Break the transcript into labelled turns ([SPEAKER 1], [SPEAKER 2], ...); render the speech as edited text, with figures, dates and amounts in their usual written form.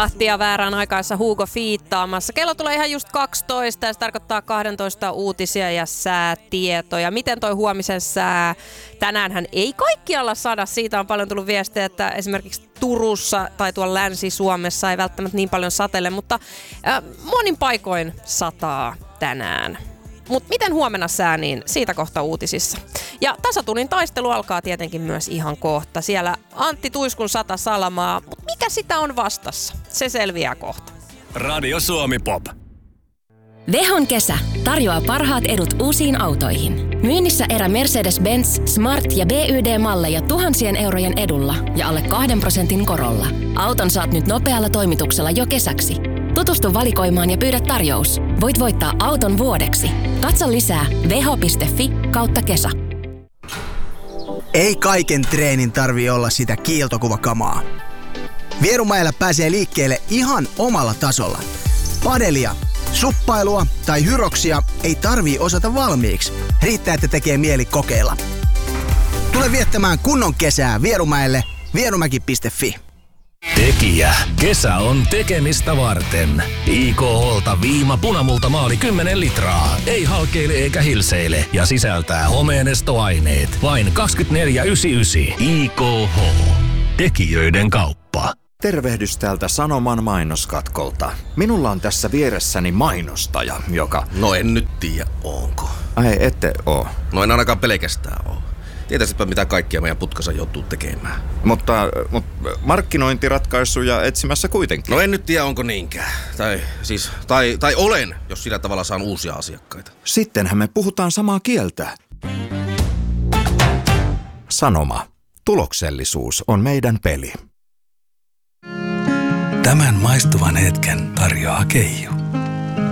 [SPEAKER 1] tahtia väärään aikaissa Hugo fiittaamassa. Kello tulee ihan just 12 ja se tarkoittaa 12 uutisia ja säätietoja. Miten toi huomisen sää? Tänäänhän ei kaikkialla sada. Siitä on paljon tullut viestejä, että esimerkiksi Turussa tai tuolla Länsi-Suomessa ei välttämättä niin paljon satele, mutta monin paikoin sataa tänään. Mutta miten huomenna sää, niin siitä kohta uutisissa. Ja tasatunnin taistelu alkaa tietenkin myös ihan kohta. Siellä Antti Tuiskun 100 salamaa, mutta mikä sitä on vastassa? Se selviää kohta.
[SPEAKER 2] Radio Suomi Pop.
[SPEAKER 3] Vehon kesä tarjoaa parhaat edut uusiin autoihin. Myynnissä erä Mercedes-Benz, Smart ja BYD-malleja tuhansien eurojen edulla ja alle 2% korolla. Auton saat nyt nopealla toimituksella jo kesäksi. Tutustu valikoimaan ja pyydä tarjous. Voit voittaa auton vuodeksi. Katso lisää veho.fi/kesä.
[SPEAKER 4] Ei kaiken treenin tarvii olla sitä kiiltokuvakamaa. Vierumäellä pääsee liikkeelle ihan omalla tasolla. Padelia, suppailua tai hyroksia ei tarvii osata valmiiksi. Riittää, että tekee mieli kokeilla. Tule viettämään kunnon kesää Vierumäelle vierumäki.fi.
[SPEAKER 2] Tekijä. Kesä on tekemistä varten. IKH:lta viima punamultamaali 10 litraa. Ei halkeile eikä hilseile ja sisältää homeenestoaineet. Vain 24,99. IKH. Tekijöiden kauppa.
[SPEAKER 5] Tervehdys täältä Sanoman mainoskatkolta. Minulla on tässä vieressäni mainostaja, joka...
[SPEAKER 6] No en nyt tiedä, onko.
[SPEAKER 5] Ai, ette oo.
[SPEAKER 6] No en ainakaan pelkästään oo. Tietäisipä mitä kaikkia meidän putkassa joutuu tekemään.
[SPEAKER 5] Mutta markkinointiratkaisuja etsimässä kuitenkin.
[SPEAKER 6] No en nyt tiedä, onko niinkään. Tai olen, jos sillä tavalla saan uusia asiakkaita.
[SPEAKER 5] Sittenhän me puhutaan samaa kieltä. Sanoma. Tuloksellisuus on meidän peli.
[SPEAKER 7] Tämän maistuvan hetken tarjoaa Keiju.